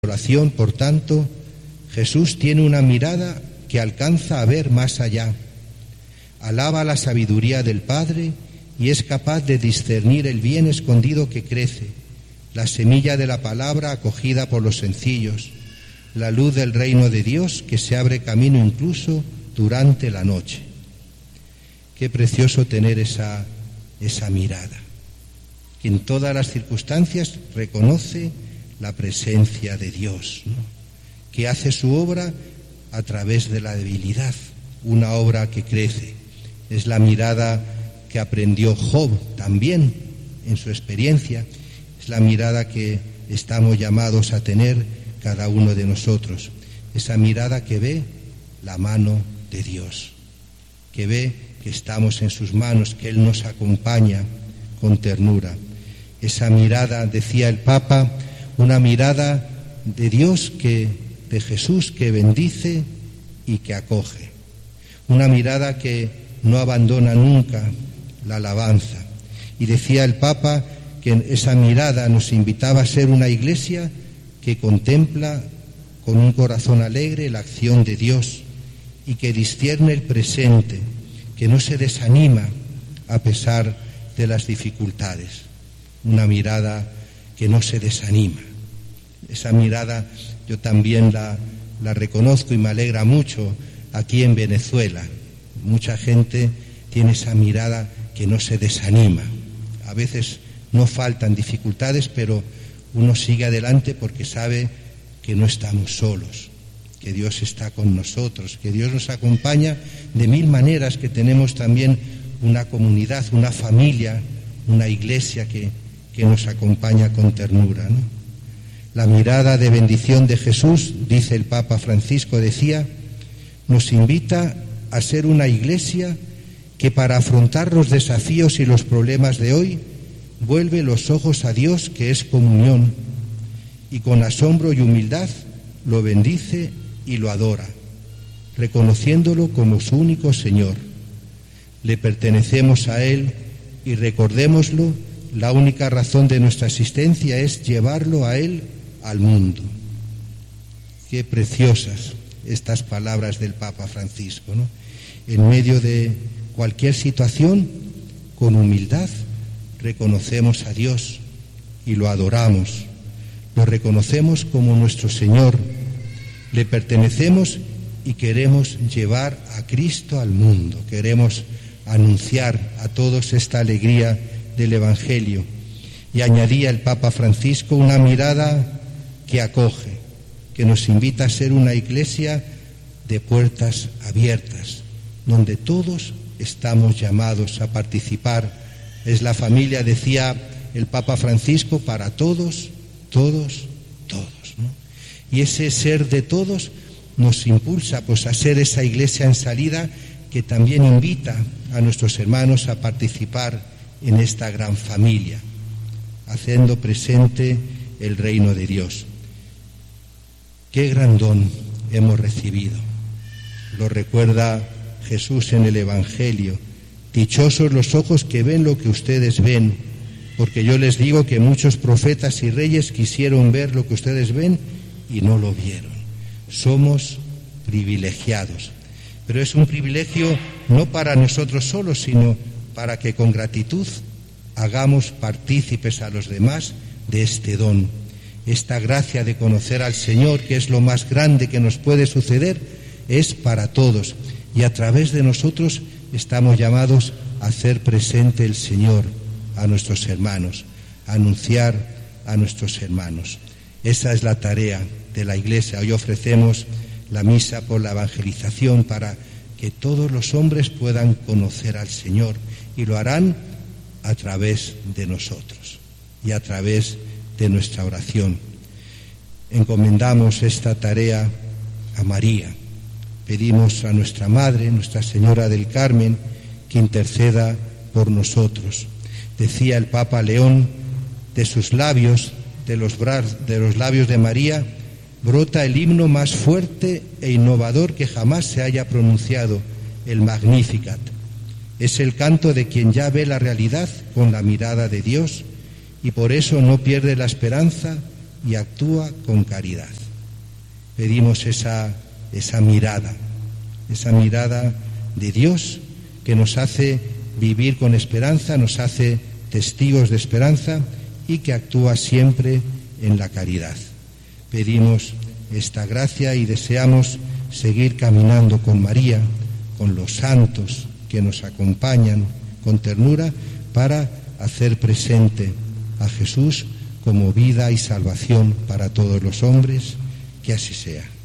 oración, por tanto, Jesús tiene una mirada que alcanza a ver más allá. Alaba la sabiduría del Padre y es capaz de discernir el bien escondido que crece, la semilla de la palabra acogida por los sencillos, la luz del reino de Dios que se abre camino incluso durante la noche. Qué precioso tener esa mirada, que en todas las circunstancias reconoce la presencia de Dios, ¿no? Que hace su obra a través de la debilidad, una obra que crece. Es la mirada que aprendió Job también en su experiencia, es la mirada que estamos llamados a tener cada uno de nosotros, esa mirada que ve la mano de Dios, que ve que estamos en sus manos, que Él nos acompaña con ternura. Esa mirada, decía el Papa, una mirada de Dios, de Jesús, que bendice y que acoge. Una mirada que no abandona nunca la alabanza. Y decía el Papa que esa mirada nos invitaba a ser una iglesia que contempla con un corazón alegre la acción de Dios y que discierne el presente, que no se desanima a pesar de las dificultades. Una mirada que no se desanima. Esa mirada yo también la reconozco y me alegra mucho aquí en Venezuela. Mucha gente tiene esa mirada que no se desanima. A veces no faltan dificultades, pero uno sigue adelante porque sabe que no estamos solos, que Dios está con nosotros, que Dios nos acompaña de mil maneras, que tenemos también una comunidad, una familia, una iglesia que nos acompaña con ternura, ¿no? La mirada de bendición de Jesús, dice el Papa Francisco, decía, nos invita a ser una iglesia que para afrontar los desafíos y los problemas de hoy vuelve los ojos a Dios, que es comunión, y con asombro y humildad lo bendice y lo adora, reconociéndolo como su único Señor. Le pertenecemos a Él y recordémoslo, la única razón de nuestra existencia es llevarlo a Él al mundo. Qué preciosas estas palabras del Papa Francisco, ¿no? En medio de cualquier situación, con humildad, reconocemos a Dios y lo adoramos, lo reconocemos como nuestro Señor, le pertenecemos y queremos llevar a Cristo al mundo, queremos anunciar a todos esta alegría del Evangelio. Y añadía el Papa Francisco una mirada que acoge, que nos invita a ser una iglesia de puertas abiertas, donde todos estamos llamados a participar. Es la familia, decía el Papa Francisco, para todos, todos, todos, ¿no? Y ese ser de todos nos impulsa pues a ser esa iglesia en salida que también invita a nuestros hermanos a participar en esta gran familia, haciendo presente el reino de Dios. Qué gran don hemos recibido. Lo recuerda Jesús en el Evangelio. Dichosos los ojos que ven lo que ustedes ven, porque yo les digo que muchos profetas y reyes quisieron ver lo que ustedes ven y no lo vieron. Somos privilegiados, pero es un privilegio no para nosotros solos, sino para que con gratitud hagamos partícipes a los demás de este don. Esta gracia de conocer al Señor, que es lo más grande que nos puede suceder, es para todos, y a través de nosotros estamos llamados a hacer presente el Señor a nuestros hermanos, a anunciar a nuestros hermanos. Esa es la tarea de la Iglesia. Hoy ofrecemos la misa por la evangelización para que todos los hombres puedan conocer al Señor, y lo harán a través de nosotros y a través de nuestra oración. Encomendamos esta tarea a María. Pedimos a nuestra Madre, Nuestra Señora del Carmen, que interceda por nosotros. Decía el Papa León, de sus labios, de los labios de María, brota el himno más fuerte e innovador que jamás se haya pronunciado, el Magnificat. Es el canto de quien ya ve la realidad con la mirada de Dios y por eso no pierde la esperanza y actúa con caridad. Pedimos esa mirada de Dios que nos hace vivir con esperanza, nos hace testigos de esperanza y que actúa siempre en la caridad. Pedimos esta gracia y deseamos seguir caminando con María, con los santos que nos acompañan con ternura, para hacer presente a Jesús como vida y salvación para todos los hombres. Que así sea.